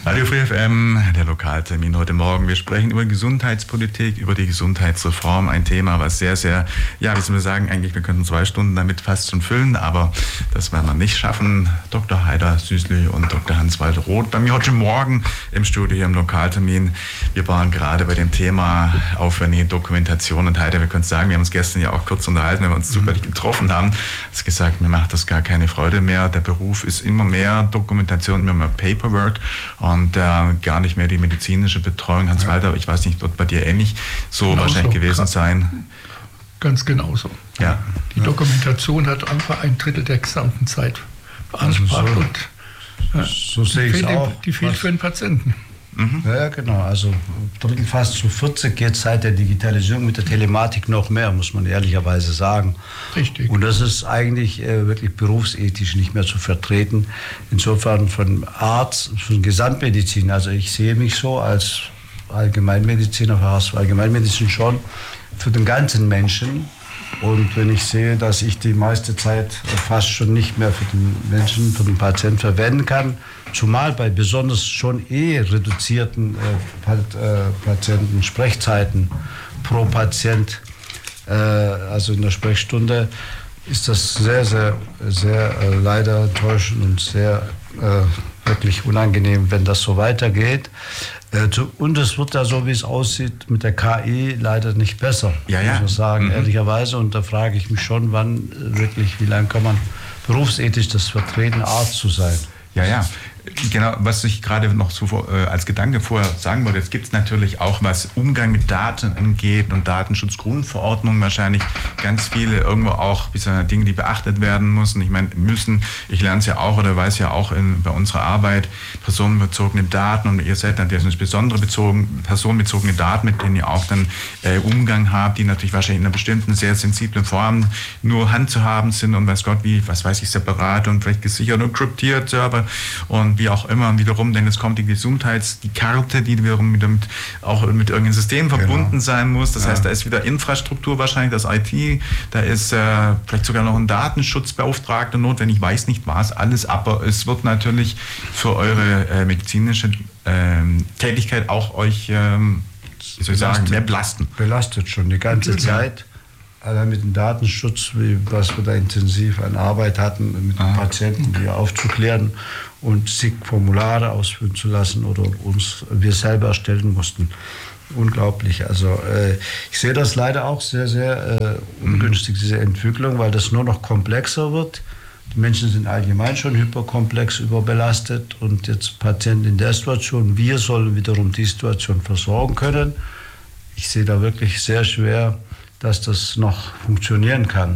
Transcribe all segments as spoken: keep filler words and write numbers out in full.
Radio Free F M, der Lokaltermin heute Morgen. Wir sprechen über Gesundheitspolitik, über die Gesundheitsreform. Ein Thema, was sehr, sehr, ja, wie soll man sagen, eigentlich, wir könnten zwei Stunden damit fast schon füllen, aber das werden wir nicht schaffen. Doktor Heider Süßli und Doktor Hans-Walter Roth bei mir heute Morgen im Studio hier im Lokaltermin. Wir waren gerade bei dem Thema aufwendige Dokumentation. Und Heider, wir können sagen, wir haben uns gestern ja auch kurz unterhalten, wenn wir uns zufällig getroffen haben. Du hast gesagt, mir macht das gar keine Freude mehr. Der Beruf ist immer mehr Dokumentation, immer mehr Paperwork. Und äh, gar nicht mehr die medizinische Betreuung. Hans-Walter, ja. Ich weiß nicht, wird bei dir ähnlich so genau wahrscheinlich so gewesen sein? Ganz genauso. Ja. Die ja. Dokumentation hat einfach ein Drittel der gesamten Zeit beansprucht. Also so, und äh, so sehe ich es auch. Die fehlt für den Patienten. Mhm. Ja, genau. Also Drittel fast zu vierzig geht seit der Digitalisierung mit der Telematik noch mehr, muss man ehrlicherweise sagen. Richtig. Und das ist eigentlich äh, wirklich berufsethisch nicht mehr zu vertreten. Insofern von Arzt, von Gesamtmedizin. Also ich sehe mich so als Allgemeinmediziner, für Allgemeinmedizin schon, für den ganzen Menschen. Und wenn ich sehe, dass ich die meiste Zeit fast schon nicht mehr für den Menschen, für den Patienten verwenden kann, zumal bei besonders schon eh reduzierten äh, äh, Patienten Sprechzeiten pro Patient, äh, also in der Sprechstunde, ist das sehr, sehr, sehr äh, leider enttäuschend und sehr äh, wirklich unangenehm, wenn das so weitergeht. Äh, zu, und es wird ja so, wie es aussieht, mit der K I leider nicht besser, ja, ja. muss ich sagen, mhm. ehrlicherweise. Und da frage ich mich schon, wann äh, wirklich, wie lange kann man berufsethisch das vertreten, Arzt zu sein? Ja, ja. Genau, was ich gerade noch so äh, als Gedanke vorher sagen wollte, jetzt gibt es natürlich auch, was Umgang mit Daten angeht und Datenschutzgrundverordnung wahrscheinlich ganz viele irgendwo auch diese Dinge, die beachtet werden müssen. Ich meine, müssen, ich lerne es ja auch oder weiß ja auch in, bei unserer Arbeit, personenbezogene Daten, und ihr seid natürlich besondere bezogen, personenbezogene Daten, mit denen ihr auch dann äh, Umgang habt, die natürlich wahrscheinlich in einer bestimmten sehr sensiblen Form nur handzuhaben sind und weiß Gott wie, was weiß ich, separat und vielleicht gesichert und kryptiert Server und wie auch immer wiederum, denn es kommt die Gesundheits-, die Karte, die wiederum mit, auch mit irgendeinem System verbunden genau. sein muss. Das ja. heißt, da ist wieder Infrastruktur wahrscheinlich, das I T, da ist äh, vielleicht sogar noch ein Datenschutzbeauftragter notwendig, ich weiß nicht was alles, aber es wird natürlich für eure äh, medizinische ähm, Tätigkeit auch euch, ähm, wie soll ich sagen, mehr belasten. Belastet schon die ganze Zeit. Allein mit dem Datenschutz, wie, was wir da intensiv an Arbeit hatten, mit den ah. Patienten, die aufzuklären und zig Formulare ausfüllen zu lassen oder uns wir selber erstellen mussten. Unglaublich. Also äh, ich sehe das leider auch sehr, sehr äh, ungünstig, diese Entwicklung, weil das nur noch komplexer wird. Die Menschen sind allgemein schon hyperkomplex überbelastet und jetzt Patienten in der Situation, wir sollen wiederum die Situation versorgen können. Ich sehe da wirklich sehr schwer, dass das noch funktionieren kann.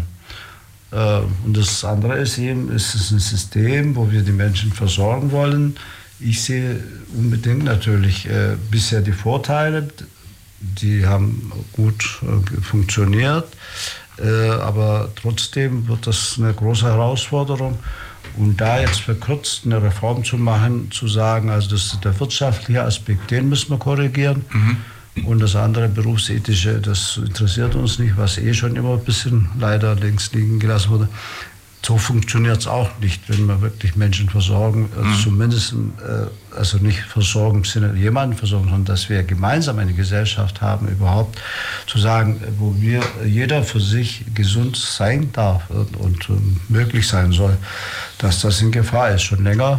Und das andere ist eben, es ist ein System, wo wir die Menschen versorgen wollen. Ich sehe unbedingt natürlich äh, bisher die Vorteile, die haben gut äh, funktioniert, äh, aber trotzdem wird das eine große Herausforderung. Und da jetzt verkürzt eine Reform zu machen, zu sagen, also das ist der wirtschaftliche Aspekt, den müssen wir korrigieren. Mhm. Und das andere Berufsethische, das interessiert uns nicht, was eh schon immer ein bisschen leider links liegen gelassen wurde. So funktioniert es auch nicht, wenn wir wirklich Menschen versorgen, also mhm. zumindest, äh, also nicht versorgen im Sinne jemanden versorgen, sondern dass wir gemeinsam eine Gesellschaft haben, überhaupt zu sagen, wo wir jeder für sich gesund sein darf und, und um, möglich sein soll, dass das in Gefahr ist, schon länger.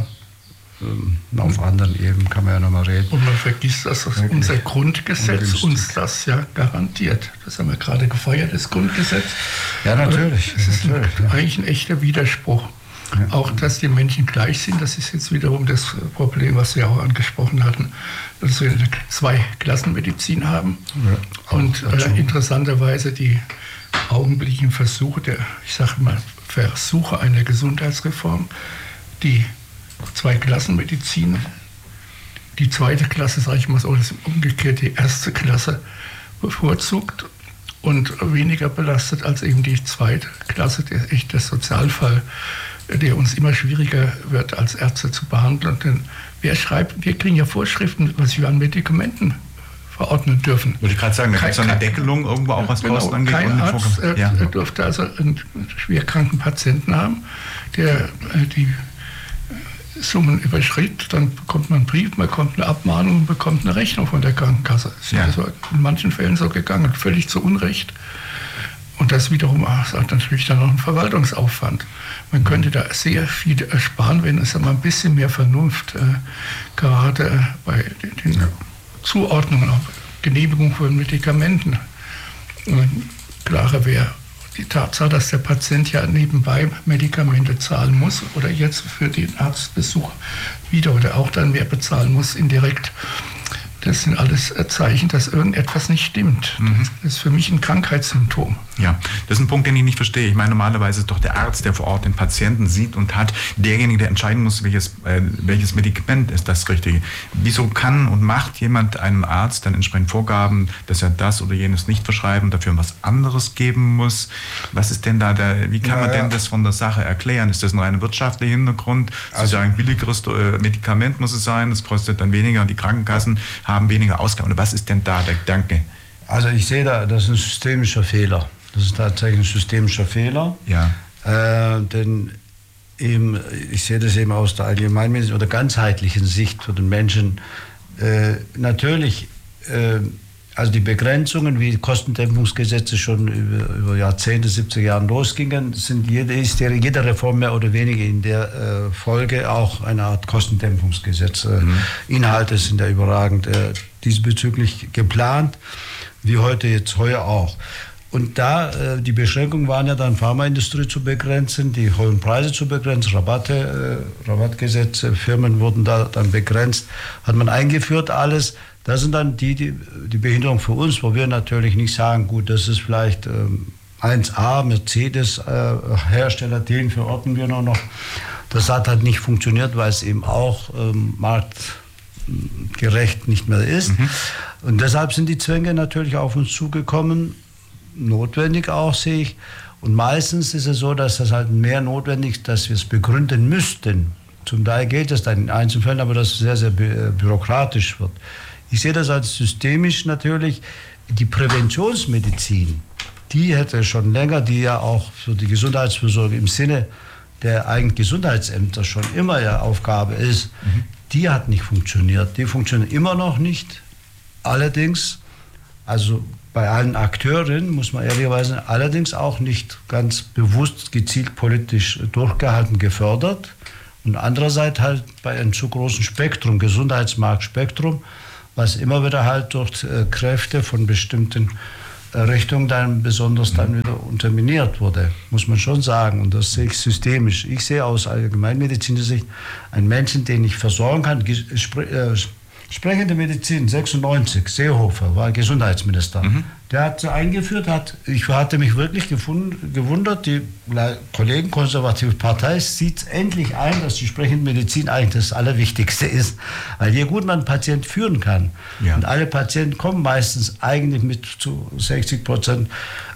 Auf anderen Ebenen kann man ja nochmal reden. Und man vergisst, dass das unser Grundgesetz uns das ja garantiert. Das haben wir gerade gefeiert, das Grundgesetz. Ja, natürlich. Es ist natürlich, ein, ja. eigentlich ein echter Widerspruch. Ja. Auch, dass die Menschen gleich sind, das ist jetzt wiederum das Problem, was Sie auch angesprochen hatten, dass wir zwei Klassenmedizin haben. Ja, und äh, interessanterweise die augenblicklichen Versuche, der, ich sage mal, Versuche einer Gesundheitsreform, die zwei Klassenmedizin, die zweite Klasse, sage ich mal so, ist umgekehrt die erste Klasse bevorzugt und weniger belastet als eben die zweite Klasse, der echt der Sozialfall, der uns immer schwieriger wird, als Ärzte zu behandeln. Denn wer schreibt, wir kriegen ja Vorschriften, was wir an Medikamenten verordnen dürfen. Würde ich gerade sagen, da gibt es eine Deckelung irgendwo auch, was genau, Kosten angeht. Kein und Arzt äh, ja. dürfte also einen schwerkranken Patienten haben, der äh, die Summen überschritt, dann bekommt man einen Brief, man bekommt eine Abmahnung, bekommt eine Rechnung von der Krankenkasse. Das ist ja. also in manchen Fällen so gegangen, völlig zu Unrecht. Und das wiederum hat natürlich dann noch einen Verwaltungsaufwand. Man könnte da sehr viel ersparen, wenn es einmal ein bisschen mehr Vernunft, äh, gerade bei den ja. Zuordnungen, auch Genehmigung von Medikamenten, äh, klarer wäre. Die Tatsache, dass der Patient ja nebenbei Medikamente zahlen muss oder jetzt für den Arztbesuch wieder oder auch dann mehr bezahlen muss, indirekt, das sind alles Zeichen, dass irgendetwas nicht stimmt. Mhm. Das ist für mich ein Krankheitssymptom. Ja, das ist ein Punkt, den ich nicht verstehe. Ich meine, normalerweise ist doch der Arzt, der vor Ort den Patienten sieht und hat, derjenige, der entscheiden muss, welches, äh, welches Medikament ist das Richtige. Wieso kann und macht jemand einem Arzt dann entsprechend Vorgaben, dass er das oder jenes nicht verschreiben, dafür was anderes geben muss? Was ist denn da der, wie kann ja, man denn ja. das von der Sache erklären? Ist das ein reiner wirtschaftlicher Hintergrund? Sie also, sagen, billigeres äh, Medikament muss es sein, das kostet dann weniger und die Krankenkassen haben weniger Ausgaben. Oder was ist denn da der Gedanke? Also ich sehe da, das ist ein systemischer Fehler. Das ist tatsächlich ein systemischer Fehler. Ja. Äh, denn eben, ich sehe das eben aus der allgemeinmedizinischen oder ganzheitlichen Sicht für den Menschen. Äh, natürlich, äh, also die Begrenzungen, wie Kostendämpfungsgesetze schon über, über Jahrzehnte, siebzig Jahren losgingen, sind jede, ist jede Reform mehr oder weniger in der äh, Folge auch eine Art Kostendämpfungsgesetz. Mhm. Inhalte sind ja überragend äh, diesbezüglich geplant, wie heute jetzt heuer auch. Und da, äh, die Beschränkungen waren ja dann Pharmaindustrie zu begrenzen, die hohen Preise zu begrenzen, Rabatte, äh, Rabattgesetze, Firmen wurden da dann begrenzt, hat man eingeführt alles. Das sind dann die, die, die Behinderungen für uns, wo wir natürlich nicht sagen, gut, das ist vielleicht ähm, eins A, Mercedes, äh, Hersteller, den verorten wir noch noch. Das hat halt nicht funktioniert, weil es eben auch ähm, marktgerecht nicht mehr ist. Mhm. Und deshalb sind die Zwänge natürlich auf uns zugekommen, notwendig auch, sehe ich. Und meistens ist es so, dass das halt mehr notwendig ist, dass wir es begründen müssten. Zum Teil geht es dann in Einzelfällen, aber das sehr, sehr bü- bürokratisch wird. Ich sehe das als systemisch natürlich. Die Präventionsmedizin, die hätte schon länger, die ja auch für die Gesundheitsfürsorge im Sinne der eigenen Gesundheitsämter schon immer ja Aufgabe ist, mhm. die hat nicht funktioniert. Die funktioniert immer noch nicht. Allerdings, also bei allen Akteuren, muss man ehrlicherweise sagen, allerdings auch nicht ganz bewusst, gezielt politisch durchgehalten, gefördert. Und andererseits halt bei einem zu großen Spektrum, Gesundheitsmarktspektrum, was immer wieder halt durch äh, Kräfte von bestimmten äh, Richtungen dann besonders dann wieder unterminiert wurde, muss man schon sagen. Und das sehe ich systemisch. Ich sehe aus allgemeinmedizinischer Sicht einen Menschen, den ich versorgen kann, gespr- äh, sprechende Medizin, sechsundneunzig, Seehofer war Gesundheitsminister. Mhm. Der hat sie eingeführt, hat, ich hatte mich wirklich gefunden, gewundert, die Kollegen konservative Partei sieht endlich ein, dass die sprechende Medizin eigentlich das Allerwichtigste ist. Weil je gut man einen Patienten führen kann, ja. und alle Patienten kommen meistens eigentlich mit zu sechzig Prozent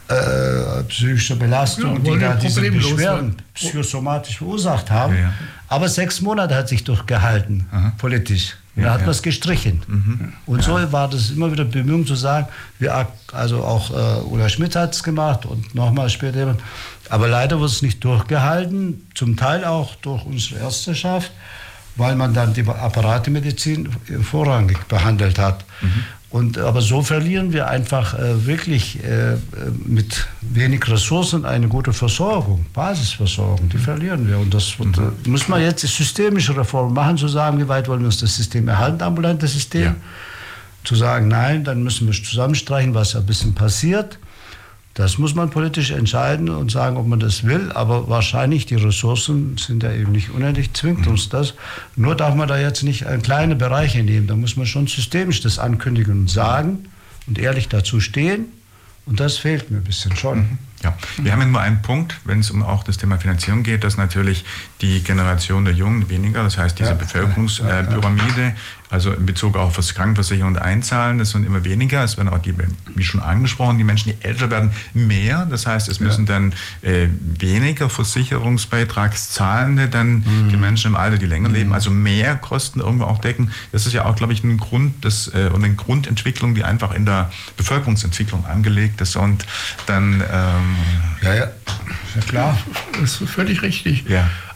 äh, psychischer Belastung, ja, die da diese Beschwerden psychosomatisch verursacht haben. Ja, ja. Aber sechs Monate hat sich durchgehalten, aha. politisch. Ja, da hat ja. man es gestrichen. Mhm. Und ja. so war das immer wieder Bemühungen zu sagen, wir, also auch äh, Ulla Schmidt hat es gemacht und nochmal später jemand. Aber leider wurde es nicht durchgehalten, zum Teil auch durch unsere Ärzteschaft, weil man dann die Apparatemedizin vorrangig behandelt hat. Mhm. Und, aber so verlieren wir einfach äh, wirklich äh, mit wenig Ressourcen eine gute Versorgung, Basisversorgung, die verlieren wir. Und das wird, äh, muss man jetzt systemische Reformen machen, zu sagen, wie weit wollen wir uns das System erhalten, ambulante System. Ja. Zu sagen, nein, dann müssen wir zusammenstreichen, was ein bisschen passiert. Das muss man politisch entscheiden und sagen, ob man das will. Aber wahrscheinlich, die Ressourcen sind ja eben nicht unendlich, zwingt uns das. Nur darf man da jetzt nicht kleine Bereiche nehmen. Da muss man schon systemisch das ankündigen und sagen und ehrlich dazu stehen. Und das fehlt mir ein bisschen schon. Ja, wir haben ja nur einen Punkt, wenn es um auch das Thema Finanzierung geht, dass natürlich die Generation der Jungen weniger, das heißt diese ja, Bevölkerungspyramide, ja, ja. also in Bezug auf das Krankenversicherung und Einzahlen, das sind immer weniger. Es werden auch die, wie schon angesprochen, die Menschen, die älter werden, mehr. Das heißt, es müssen ja. dann äh, weniger Versicherungsbeitragszahlende dann mhm. die Menschen im Alter, die länger mhm. leben, also mehr Kosten irgendwo auch decken. Das ist ja auch, glaube ich, ein Grund des, äh, und eine Grundentwicklung, die einfach in der Bevölkerungsentwicklung angelegt ist und dann ähm, ja, ja, ja klar. Das ist völlig richtig. Ja.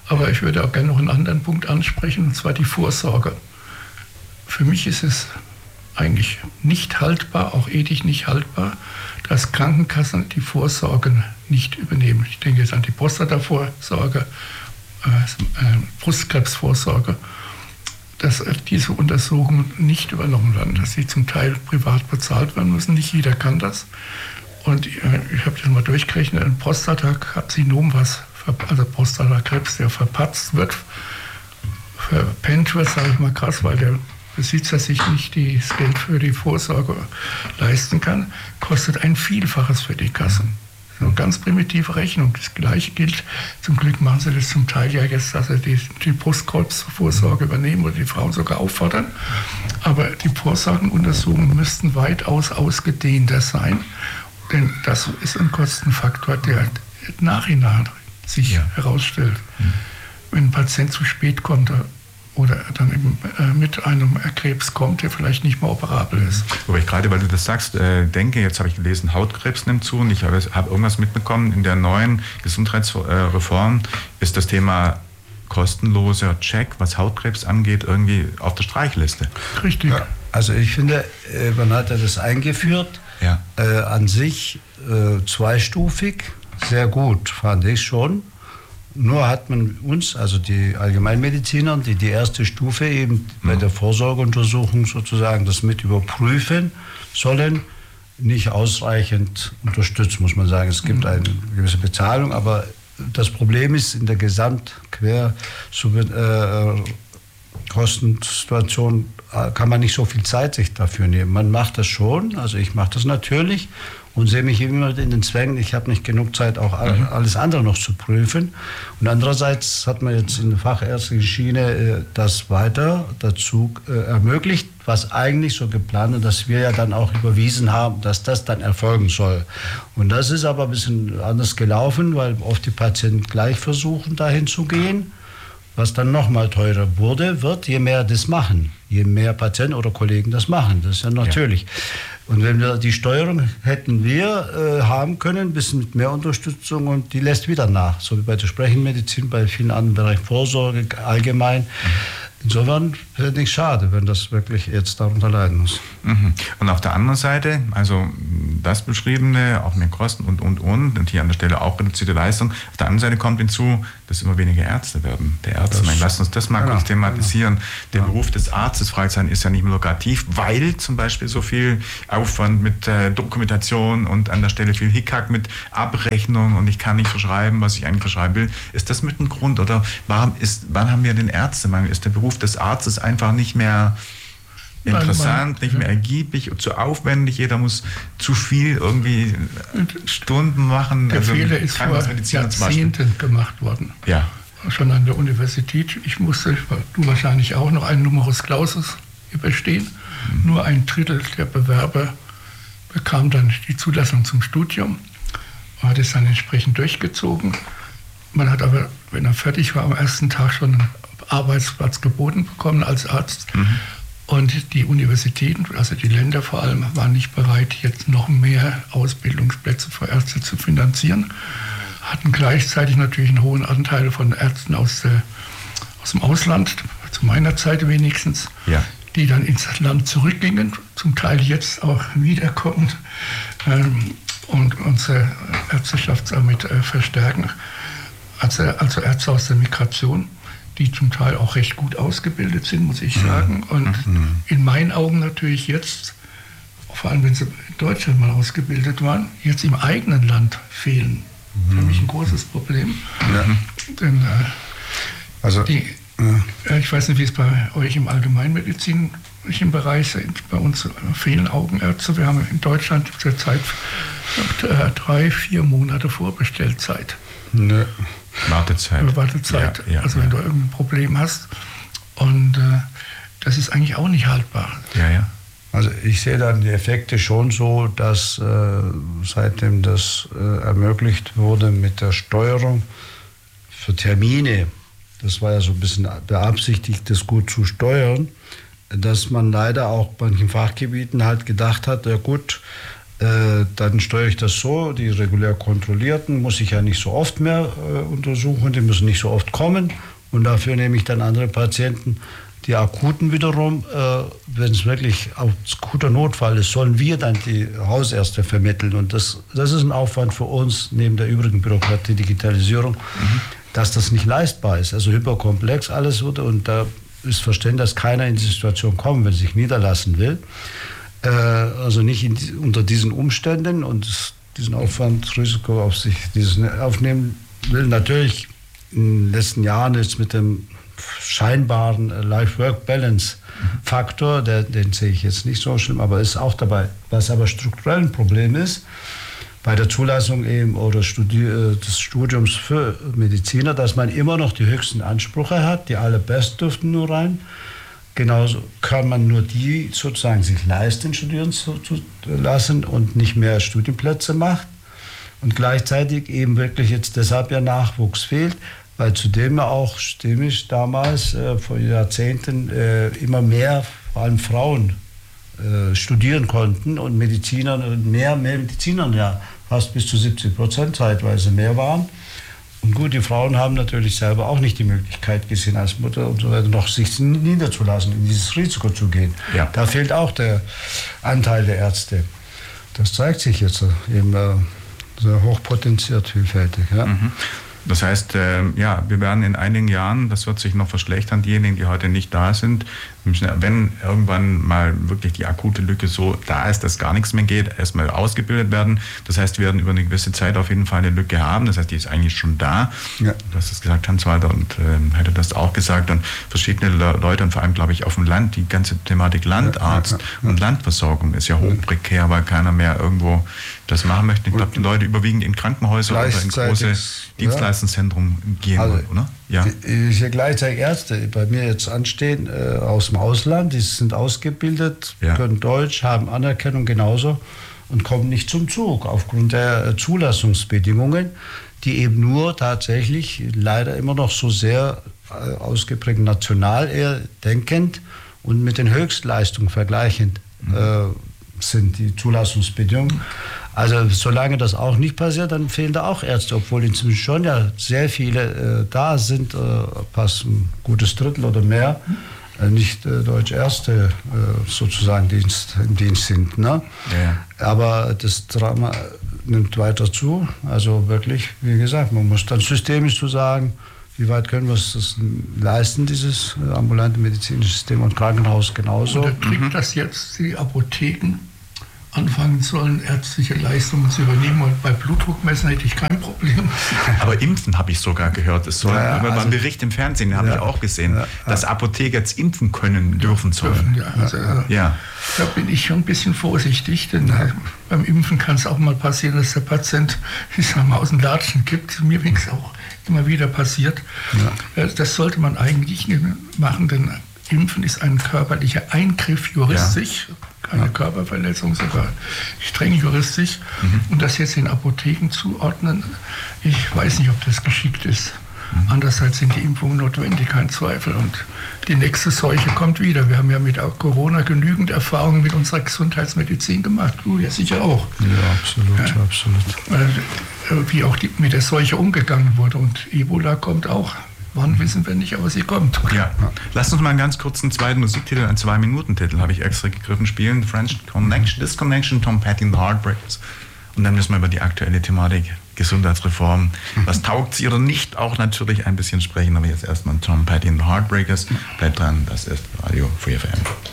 Aber ich würde auch gerne noch einen anderen Punkt ansprechen, und zwar die Vorsorge. Für mich ist es eigentlich nicht haltbar, auch ethisch nicht haltbar, dass Krankenkassen die Vorsorge nicht übernehmen. Ich denke jetzt an die Prostata-Vorsorge, äh, Brustkrebsvorsorge, dass diese Untersuchungen nicht übernommen werden, dass sie zum Teil privat bezahlt werden müssen. Nicht jeder kann das. Und ich, ich habe das mal durchgerechnet, ein Prostatakarzinom, was, also Prostatakrebs, der verpatzt wird, verpennt wird, sage ich mal krass, weil der Besitzer sich nicht das Geld für die Vorsorge leisten kann, kostet ein Vielfaches für die Kassen. So eine ganz primitive Rechnung. Das Gleiche gilt, zum Glück machen sie das zum Teil ja jetzt, dass sie die, die Brustkrebsvorsorge übernehmen oder die Frauen sogar auffordern. Aber die Vorsorgenuntersuchungen müssten weitaus ausgedehnter sein, denn das ist ein Kostenfaktor, der im Nachhinein sich ja. herausstellt. Mhm. Wenn ein Patient zu spät kommt oder dann eben äh, mit einem Krebs kommt, der vielleicht nicht mehr operabel ist. Aber ich gerade, weil du das sagst, äh, denke, jetzt habe ich gelesen, Hautkrebs nimmt zu und ich habe hab irgendwas mitbekommen, in der neuen Gesundheitsreform ist das Thema kostenloser Check, was Hautkrebs angeht, irgendwie auf der Streichliste. Richtig. Ja, also ich finde, man hat ja das eingeführt, ja. äh, an sich äh, zweistufig, sehr gut, fand ich schon. Nur hat man uns, also die Allgemeinmediziner, die die erste Stufe eben ja. bei der Vorsorgeuntersuchung sozusagen das mit überprüfen sollen, nicht ausreichend unterstützt, muss man sagen. Es gibt mhm. eine gewisse Bezahlung, aber das Problem ist, in der Gesamtkostensituation kann man nicht so viel Zeit sich dafür nehmen. Man macht das schon, also ich mache das natürlich und sehe mich immer in den Zwängen, ich habe nicht genug Zeit, auch alles andere noch zu prüfen. Und andererseits hat man jetzt in der fachärztlichen Schiene das weiter dazu ermöglicht, was eigentlich so geplant ist, dass wir ja dann auch überwiesen haben, dass das dann erfolgen soll. Und das ist aber ein bisschen anders gelaufen, weil oft die Patienten gleich versuchen, dahin zu gehen, was dann nochmal teurer wurde, wird, je mehr das machen, je mehr Patienten oder Kollegen das machen. Das ist ja natürlich. Ja. Und wenn wir die Steuerung hätten wir äh, haben können, ein bisschen mit mehr Unterstützung und die lässt wieder nach. So wie bei der Sprechenmedizin, bei vielen anderen Bereichen Vorsorge allgemein. Mhm. Insofern wäre es nicht schade, wenn das wirklich jetzt darunter leiden muss. Mhm. Und auf der anderen Seite, also das Beschriebene, auch mit Kosten und, und, und, und hier an der Stelle auch reduzierte Leistung. Auf der anderen Seite kommt hinzu, dass immer weniger Ärzte werden. Der Ärzte, das, lass uns das mal genau, kurz thematisieren. Genau. Der ja. Beruf des Arztes, Fragezeichen, ist ja nicht mehr lukrativ, weil zum Beispiel so viel Aufwand mit äh, Dokumentation und an der Stelle viel Hickhack mit Abrechnung und ich kann nicht verschreiben, was ich eigentlich verschreiben will. Ist das mit ein Grund oder warum ist, wann haben wir den Ärztemangel? Ist der Beruf des Arztes einfach nicht mehr interessant, nicht mehr ergiebig und zu aufwendig. Jeder muss zu viel irgendwie Stunden machen. Der also Fehler ist vor Jahrzehnten gemacht worden. Ja. Schon an der Universität. Ich musste, du wahrscheinlich auch, noch einen Numerus Clausus überstehen. Mhm. Nur ein Drittel der Bewerber bekam dann die Zulassung zum Studium. Man hat es dann entsprechend durchgezogen. Man hat aber, wenn er fertig war, am ersten Tag schon einen Arbeitsplatz geboten bekommen als Arzt. Mhm. Und die Universitäten, also die Länder vor allem, waren nicht bereit, jetzt noch mehr Ausbildungsplätze für Ärzte zu finanzieren. Hatten gleichzeitig natürlich einen hohen Anteil von Ärzten aus, der, aus dem Ausland, zu meiner Zeit wenigstens, ja. die dann ins Land zurückgingen, zum Teil jetzt auch wiederkommen ähm, und unsere Ärzteschaft damit äh, verstärken. Also, also Ärzte aus der Migration, die zum Teil auch recht gut ausgebildet sind, muss ich sagen. Und mhm. in meinen Augen natürlich jetzt, vor allem wenn sie in Deutschland mal ausgebildet waren, jetzt im eigenen Land fehlen. Mhm. Für mich ein großes Problem. Ja. Denn äh, also, die, ja. ich weiß nicht, wie es bei euch im allgemeinmedizinischen Bereich ist. Bei uns fehlen Augenärzte. Wir haben in Deutschland zurzeit äh, drei, vier Monate Vorbestellzeit. Ne. Wartezeit. Wartezeit, ja, ja, also wenn ja. du irgendein Problem hast. Und äh, das ist eigentlich auch nicht haltbar. Ja, ja. Also ich sehe dann die Effekte schon so, dass äh, seitdem das äh, ermöglicht wurde mit der Steuerung für Termine, das war ja so ein bisschen beabsichtigt, das gut zu steuern, dass man leider auch bei manchen Fachgebieten halt gedacht hat, ja gut, Äh, dann steuere ich das so, die regulär Kontrollierten muss ich ja nicht so oft mehr äh, untersuchen, die müssen nicht so oft kommen und dafür nehme ich dann andere Patienten. Die akuten wiederum, äh, wenn es wirklich akuter Notfall ist, sollen wir dann die Hausärzte vermitteln und das, das ist ein Aufwand für uns, neben der übrigen Bürokratie, Digitalisierung, mhm. dass das nicht leistbar ist, also hyperkomplex alles wird und da ist verständlich, dass keiner in die Situation kommt, wenn er sich niederlassen will. Also nicht in, unter diesen Umständen und diesen Aufwand, Risiko auf sich dieses aufnehmen will. Natürlich in den letzten Jahren jetzt mit dem scheinbaren Life-Work-Balance-Faktor, den sehe ich jetzt nicht so schlimm, aber ist auch dabei. Was aber strukturell ein Problem ist, bei der Zulassung eben oder Studi- des Studiums für Mediziner, dass man immer noch die höchsten Ansprüche hat, die allerbest dürften nur rein. Genauso kann man nur die sozusagen sich leisten, studieren zu, zu lassen und nicht mehr Studienplätze macht. Und gleichzeitig eben wirklich jetzt deshalb ja Nachwuchs fehlt, weil zudem auch stimmig damals äh, vor Jahrzehnten äh, immer mehr, vor allem Frauen, äh, studieren konnten und Mediziner, mehr, mehr Mediziner, ja fast bis zu siebzig Prozent zeitweise mehr waren. Und gut, die Frauen haben natürlich selber auch nicht die Möglichkeit gesehen, als Mutter und so weiter, noch sich niederzulassen, in dieses Risiko zu gehen. Ja. Da fehlt auch der Anteil der Ärzte. Das zeigt sich jetzt eben äh, sehr hochpotenziert vielfältig. Ja. Mhm. Das heißt, äh, ja, wir werden in einigen Jahren, das wird sich noch verschlechtern, diejenigen, die heute nicht da sind, müssen, wenn irgendwann mal wirklich die akute Lücke so da ist, dass gar nichts mehr geht, erstmal ausgebildet werden. Das heißt, wir werden über eine gewisse Zeit auf jeden Fall eine Lücke haben. Das heißt, die ist eigentlich schon da. Ja. Du hast es gesagt, Hans-Walter, und äh, hätte das auch gesagt. Und verschiedene Le- Leute, und vor allem, glaube ich, auf dem Land, die ganze Thematik Landarzt ja, ja, ja. und Landversorgung ist ja hochprekär, weil keiner mehr irgendwo das machen möchte. Ich glaube, die Leute überwiegend in Krankenhäuser oder in große Dienstleistungszentren ja. gehen, also, oder? Ja. Ich sehe gleichzeitig Ärzte, die bei mir jetzt anstehen, äh, aus dem Ausland, die sind ausgebildet, ja. können Deutsch, haben Anerkennung genauso und kommen nicht zum Zug aufgrund der äh, Zulassungsbedingungen, die eben nur tatsächlich leider immer noch so sehr äh, ausgeprägt national eher denkend und mit den Höchstleistungen vergleichend mhm. äh, sind die Zulassungsbedingungen. Also solange das auch nicht passiert, dann fehlen da auch Ärzte, obwohl inzwischen schon ja sehr viele äh, da sind, äh, fast ein gutes Drittel oder mehr, äh, nicht äh, deutsche Ärzte äh, sozusagen Dienst, im Dienst sind. Ne? Ja. Aber das Drama nimmt weiter zu. Also wirklich, wie gesagt, man muss dann systemisch zu sagen, wie weit können wir es das leisten, dieses äh, ambulante medizinische System und Krankenhaus genauso. Und der Trick, mhm. dass jetzt die Apotheken anfangen sollen, ärztliche Leistungen zu übernehmen. Und bei Blutdruckmessen hätte ich kein Problem. Aber Impfen habe ich sogar gehört. Es soll, ja, also, beim Bericht im Fernsehen habe ja, ich auch gesehen, ja, dass Apotheker jetzt impfen können, dürfen sollen. Ja, also, ja. Da bin ich schon ein bisschen vorsichtig, denn ja. beim Impfen kann es auch mal passieren, dass der Patient, ich sag mal, aus dem Latschen kippt. Mir wenigstens auch immer wieder passiert. Ja. Das sollte man eigentlich nicht machen, denn Impfen ist ein körperlicher Eingriff juristisch, ja. keine ja. Körperverletzung, sogar streng juristisch. Mhm. Und das jetzt in Apotheken zuordnen, ich weiß nicht, ob das geschickt ist. Mhm. Andererseits sind die Impfungen notwendig, kein Zweifel. Und die nächste Seuche kommt wieder. Wir haben ja mit Corona genügend Erfahrungen mit unserer Gesundheitsmedizin gemacht. Du ja sicher auch. Ja, absolut, ja. absolut. Wie auch die, mit der Seuche umgegangen wurde. Und Ebola kommt auch. Wann wissen wir nicht, aber sie kommt. Ja. Lass uns mal einen ganz kurzen zweiten Musiktitel, einen Zwei-Minuten-Titel, habe ich extra gegriffen, spielen. French Connection, Disconnection, Tom Petty and the Heartbreakers. Und dann müssen wir über die aktuelle Thematik, Gesundheitsreform, was taugt sie oder nicht, auch natürlich ein bisschen sprechen. Aber jetzt erstmal Tom Petty and the Heartbreakers. Bleibt dran, das ist Radio Free F M.